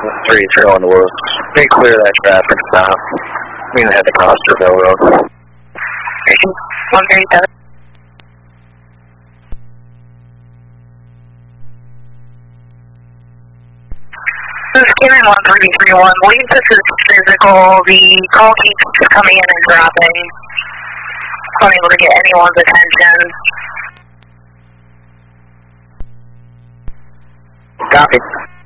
3 on the woods. Be clear that traffic stop. We can head to Costerville Road. 137. This is Karen 1331. Believe this is physical. The call keeps coming in and dropping. Unable to get anyone's attention. Copy.